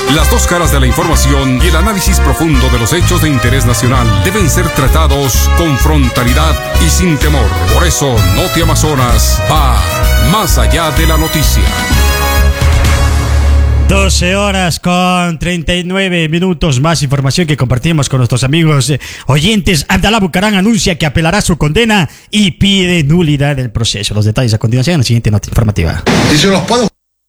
Las dos caras de la información y el análisis profundo de los hechos de interés nacional deben ser tratados con frontalidad y sin temor. Por eso, Noti Amazonas va más allá de la noticia. 12 horas con 39 minutos. Más información que compartimos con nuestros amigos oyentes. Abdalá Bucaram anuncia que apelará su condena y pide nulidad del proceso. Los detalles a continuación en la siguiente nota informativa. Y se los puedo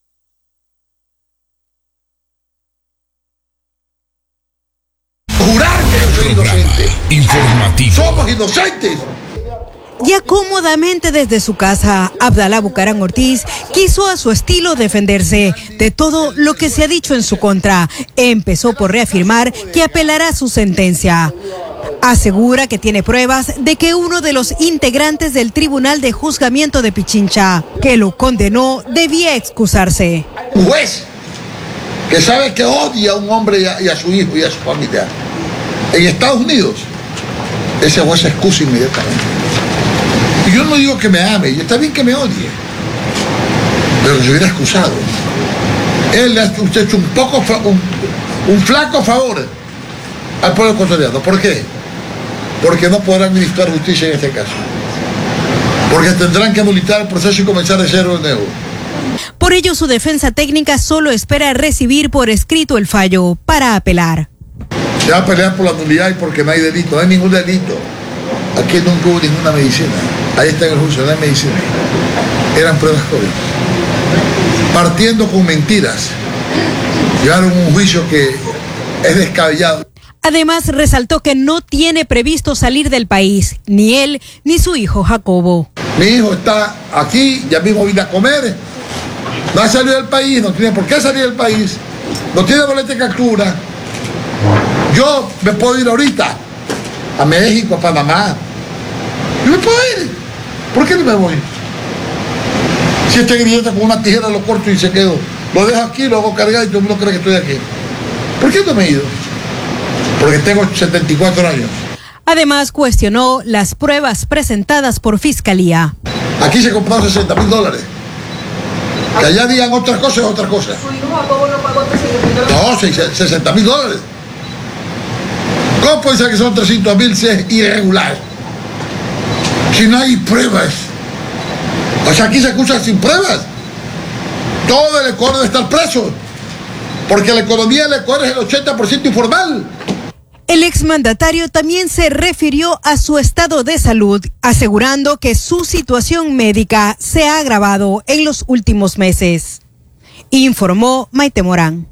jurar que yo soy inocente. Informativo. Somos inocentes. Ya cómodamente desde su casa, Abdalá Bucaram Ortiz quiso a su estilo defenderse de todo lo que se ha dicho en su contra. Empezó por reafirmar que apelará su sentencia. Asegura que tiene pruebas de que uno de los integrantes del Tribunal de Juzgamiento de Pichincha, que lo condenó, debía excusarse. Un juez que sabe que odia a un hombre y a su hijo y a su familia en Estados Unidos, ese juez se excusa inmediatamente. Y yo no digo que me ame, y está bien que me odie, pero se hubiera excusado. Él le ha hecho un flaco favor al pueblo ecuatoriano. ¿Por qué? Porque no podrán administrar justicia en este caso. Porque tendrán que anular el proceso y comenzar de cero de nuevo. Por ello, su defensa técnica solo espera recibir por escrito el fallo para apelar. Se va a pelear por la nulidad y porque no hay delito. No hay ningún delito. Aquí nunca hubo ninguna medicina. Ahí está en el juicio, no hay medicina. Eran pruebas COVID. Partiendo con mentiras. Llevaron un juicio que es descabellado. Además, resaltó que no tiene previsto salir del país, ni él ni su hijo Jacobo. Mi hijo está aquí, ya mismo vine a comer. No ha salido del país, no tiene por qué salir del país. No tiene boleta de captura. Yo me puedo ir ahorita a México, a Panamá. Yo me puedo ir. ¿Por qué no me voy? Si este grillete con una tijera lo corto y se quedó. Lo dejo aquí, lo hago cargar y todo el mundo cree que estoy aquí. ¿Por qué no me he ido? Porque tengo 74 años. Además, cuestionó las pruebas presentadas por Fiscalía. Aquí se compraron $60,000. Que allá digan otras cosas es otra cosa. ¿Su hijo Jacobo no pagó $300,000? No, $60,000. ¿Cómo puede ser que son 300,000 si es irregular? Si no hay pruebas. O sea, aquí se acusa sin pruebas. Todo el Ecuador debe estar preso. Porque la economía del Ecuador es el 80% informal. El exmandatario también se refirió a su estado de salud, asegurando que su situación médica se ha agravado en los últimos meses. Informó Maite Morán.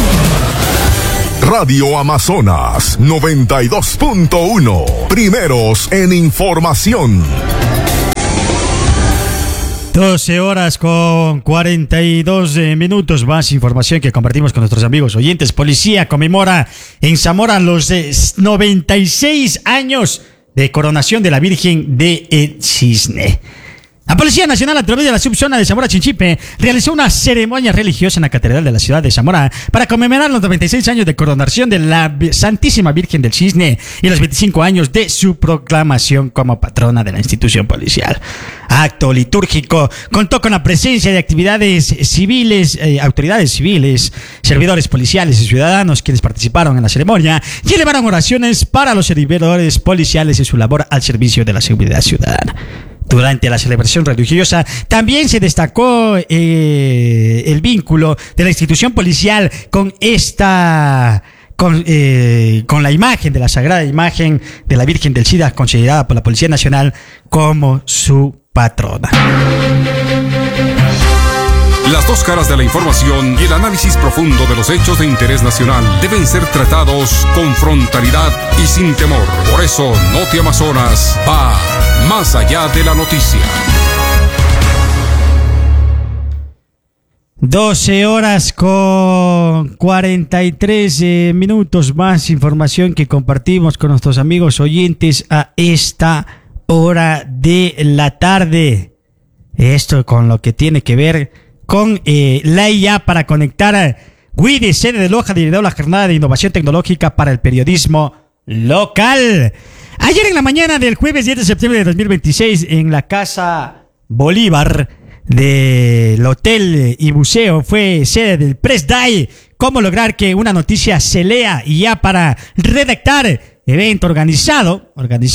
Radio Amazonas 92.1. Primeros en información. 12 horas con 42 minutos. Más información que compartimos con nuestros amigos oyentes. Policía conmemora en Zamora los 96 años de coronación de la Virgen de El Cisne. La Policía Nacional, a través de la subzona de Zamora Chinchipe, realizó una ceremonia religiosa en la Catedral de la ciudad de Zamora para conmemorar los 96 años de coronación de la Santísima Virgen del Cisne y los 25 años de su proclamación como patrona de la institución policial. Acto litúrgico contó con la presencia de actividades civiles, autoridades civiles, servidores policiales y ciudadanos quienes participaron en la ceremonia y elevaron oraciones para los servidores policiales y su labor al servicio de la seguridad ciudadana. Durante la celebración religiosa también se destacó el vínculo de la institución policial con la imagen de la sagrada imagen de la Virgen del Cisne, considerada por la Policía Nacional como su patrona. Las dos caras de la información y el análisis profundo de los hechos de interés nacional deben ser tratados con frontalidad y sin temor. Por eso, Noti Amazonas va más allá de la noticia. 12 horas con 43 minutos. Más información que compartimos con nuestros amigos oyentes a esta hora de la tarde. Esto con lo que tiene que ver con la IA para conectar WIDE, sede de Loja, lideró la jornada de innovación tecnológica para el periodismo local. Ayer en la mañana del jueves 10 de septiembre de 2026, en la Casa Bolívar, del Hotel y Buceo fue sede del Press Day. ¿Cómo lograr que una noticia se lea? Y ya para redactar, evento organizado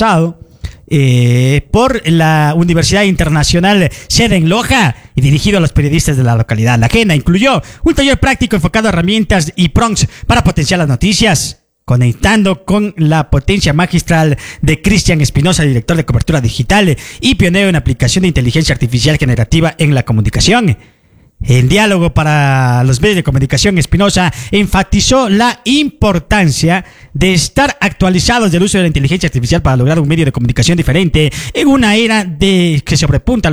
por la Universidad Internacional, sede en Loja, y dirigido a los periodistas de la localidad. La agenda incluyó un taller práctico enfocado a herramientas y prompts para potenciar las noticias, conectando con la potencia magistral de Cristian Espinosa, director de cobertura digital y pionero en aplicación de inteligencia artificial generativa en la comunicación. En diálogo para los medios de comunicación, Espinosa enfatizó la importancia de estar actualizados del uso de la inteligencia artificial para lograr un medio de comunicación diferente en una era de que sobrepunta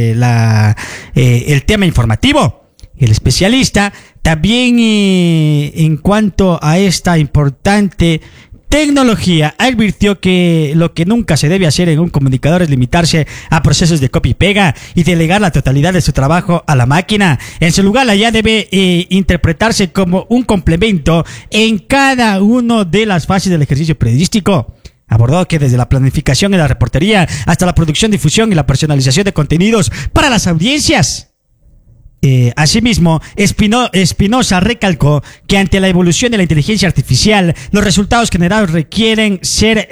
el tema informativo. El especialista también en cuanto a esta importante tecnología advirtió que lo que nunca se debe hacer en un comunicador es limitarse a procesos de copia y pega y delegar la totalidad de su trabajo a la máquina. En su lugar, la IA debe interpretarse como un complemento en cada una de las fases del ejercicio periodístico. Abordó que desde la planificación y la reportería hasta la producción, difusión y la personalización de contenidos para las audiencias. Asimismo, Espinosa recalcó que ante la evolución de la inteligencia artificial, los resultados generados requieren ser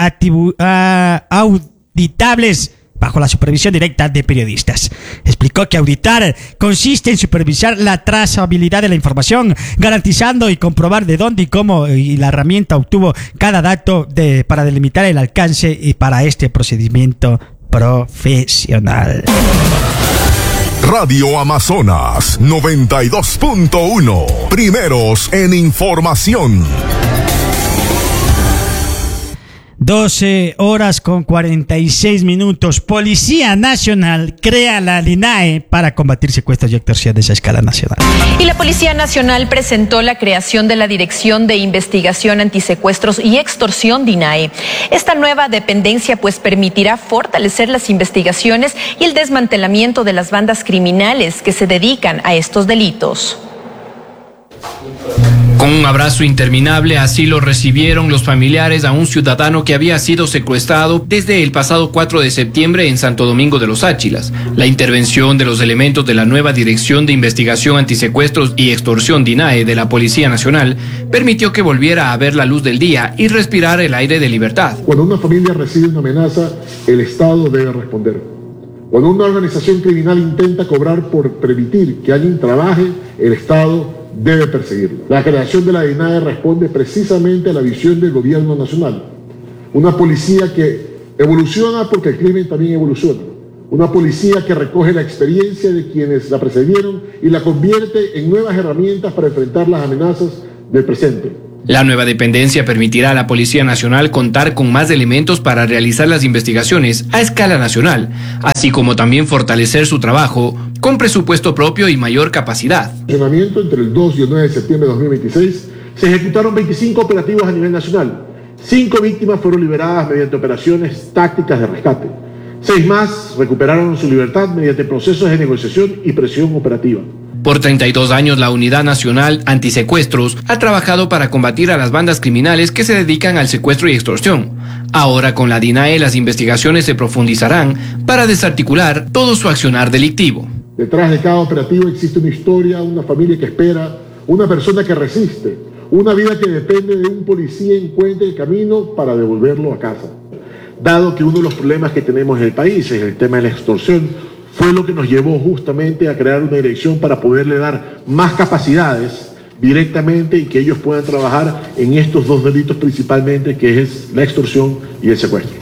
auditables bajo la supervisión directa de periodistas. Explicó que auditar consiste en supervisar la trazabilidad de la información, garantizando y comprobar de dónde y cómo y la herramienta obtuvo cada dato para delimitar el alcance y para este procedimiento profesional. Radio Amazonas 92.1. Primeros en información. 12 horas con 46 minutos. Policía Nacional crea la DINAE para combatir secuestros y extorsiones a escala nacional. Y la Policía Nacional presentó la creación de la Dirección de Investigación Antisecuestros y Extorsión DINAE. Esta nueva dependencia permitirá fortalecer las investigaciones y el desmantelamiento de las bandas criminales que se dedican a estos delitos. Con un abrazo interminable, así lo recibieron los familiares a un ciudadano que había sido secuestrado desde el pasado 4 de septiembre en Santo Domingo de los Áchilas. La intervención de los elementos de la nueva Dirección de Investigación Antisecuestros y Extorsión DINAE de la Policía Nacional permitió que volviera a ver la luz del día y respirar el aire de libertad. Cuando una familia recibe una amenaza, el Estado debe responder. Cuando una organización criminal intenta cobrar por permitir que alguien trabaje, el Estado debe perseguirlo. La creación de la DINAE responde precisamente a la visión del gobierno nacional. Una policía que evoluciona porque el crimen también evoluciona. Una policía que recoge la experiencia de quienes la precedieron y la convierte en nuevas herramientas para enfrentar las amenazas del presente. La nueva dependencia permitirá a la Policía Nacional contar con más elementos para realizar las investigaciones a escala nacional, así como también fortalecer su trabajo con presupuesto propio y mayor capacidad. Entre el 2 y el 9 de septiembre de 2026 se ejecutaron 25 operativos a nivel nacional. 5 víctimas fueron liberadas mediante operaciones tácticas de rescate. 6 más recuperaron su libertad mediante procesos de negociación y presión operativa. Por 32 años, la Unidad Nacional Antisecuestros ha trabajado para combatir a las bandas criminales que se dedican al secuestro y extorsión. Ahora, con la DINAE, las investigaciones se profundizarán para desarticular todo su accionar delictivo. Detrás de cada operativo existe una historia, una familia que espera, una persona que resiste, una vida que depende de un policía encuentre el camino para devolverlo a casa. Dado que uno de los problemas que tenemos en el país es el tema de la extorsión, fue lo que nos llevó justamente a crear una dirección para poderle dar más capacidades directamente y que ellos puedan trabajar en estos dos delitos principalmente, que es la extorsión y el secuestro.